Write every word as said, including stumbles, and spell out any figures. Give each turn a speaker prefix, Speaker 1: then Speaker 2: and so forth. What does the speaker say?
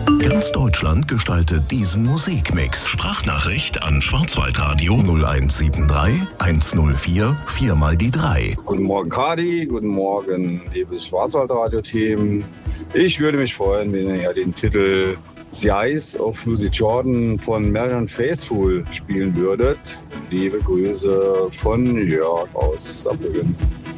Speaker 1: Ganz Deutschland gestaltet diesen Musikmix. Sprachnachricht an Schwarzwaldradio null eins sieben drei eins null vier vier mal die drei.
Speaker 2: Guten Morgen Kadi, guten Morgen liebes Schwarzwaldradio-Team. Ich würde mich freuen, wenn ihr den Titel The Eyes of Lucy Jordan von Marianne Faithfull spielen würdet. Liebe Grüße von Jörg aus Saarbrücken.